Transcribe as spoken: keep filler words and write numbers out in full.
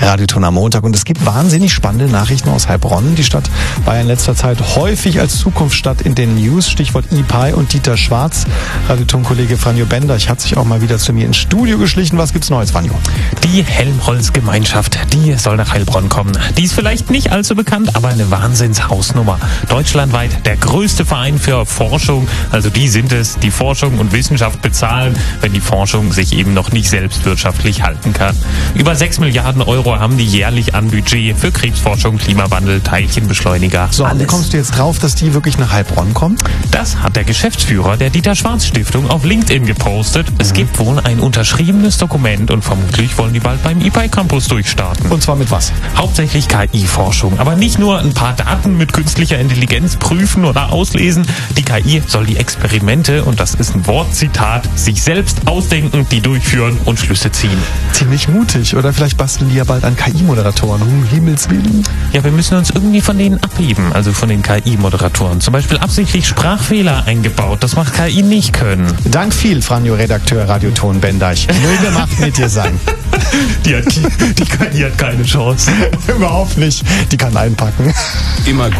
Radioton am Montag. Und es gibt wahnsinnig spannende Nachrichten aus Heilbronn. Die Stadt war ja in letzter Zeit häufig als Zukunftsstadt in den News. Stichwort E P I und Dieter Schwarz. Radioton-Kollege Franjo Benderch hat sich auch mal wieder zu mir ins Studio geschlichen. Was gibt's Neues, Franjo? Die Helmholtz-Gemeinschaft, die soll nach Heilbronn kommen. Die ist vielleicht nicht allzu bekannt, aber eine Wahnsinnshausnummer. Deutschlandweit der größte Verein für Forschung. Also die sind es, die Forschung und Wissenschaft bezahlen, wenn die Forschung sich eben noch nicht selbst wirtschaftlich halten kann. Über sechs Milliarden Euro haben die jährlich an Budget für Krebsforschung, Klimawandel, Teilchenbeschleuniger. So, alles. Wie kommst du jetzt drauf, dass die wirklich nach Heilbronn kommen? Das hat der Geschäftsführer der Dieter Schwarz Stiftung auf LinkedIn gepostet. Mhm. Es gibt wohl ein unterschriebenes Dokument und vermutlich wollen die bald beim E P I Campus durchstarten. Und zwar mit was? Hauptsächlich K I-Forschung. Aber nicht nur ein paar Daten mit künstlicher Intelligenz prüfen oder auslesen. Die K I soll die Experimente, und das ist ein Wortzitat, sich selbst ausdenken, die durchführen und Schlüsse ziehen. Ziemlich mutig. Oder vielleicht basteln die ja bald an K I-Moderatoren. Um Himmels Willen. Ja, wir müssen uns irgendwie von denen abheben, also von den K I-Moderatoren. Zum Beispiel absichtlich Sprachfehler eingebaut. Das macht K I nicht können. Dank viel, Franjo, Redakteur Radioton Benderch. Möge Macht mit dir sein. Die, hat, die, die K I hat keine Chance. Überhaupt nicht. Die kann einpacken. Immer gut.